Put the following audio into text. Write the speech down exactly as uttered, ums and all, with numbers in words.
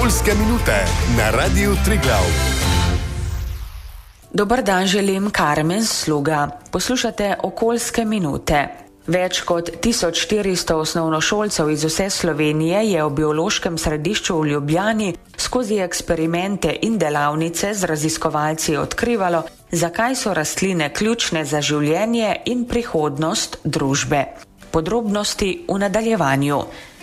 Okoljske minute na Radiu Triglav. Dober dan želim, Karmen Sluga. Poslušate Okoljske minute. Več kot tisoč štiristo osnovnošolcev iz vse Slovenije je v biološkem središču v Ljubljani skozi eksperimente in delavnice z raziskovalci odkrivalo, zakaj so rastline ključne za življenje in prihodnost družbe. Podrobnosti v nadaljevanju.